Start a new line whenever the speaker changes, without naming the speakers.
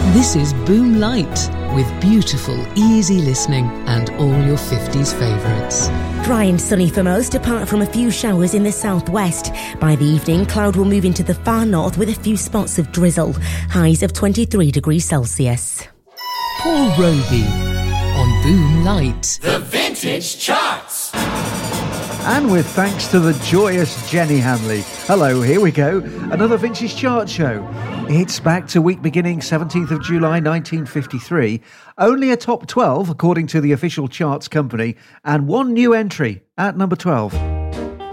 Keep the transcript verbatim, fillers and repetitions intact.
This is Boom Light, with beautiful, easy listening and all your fifties favourites.
Dry and sunny for most, apart from a few showers in the southwest. By the evening, cloud will move into the far north with a few spots of drizzle. Highs of twenty-three degrees Celsius.
Paul Roby on Boom Light.
The Vintage Charts.
And with thanks to the joyous Jenny Hanley. Hello, here we go. Another Vintage Chart show. It's back to week beginning seventeenth of July nineteen fifty-three. Only a top twelve according to the official charts company, and one new entry at number twelve.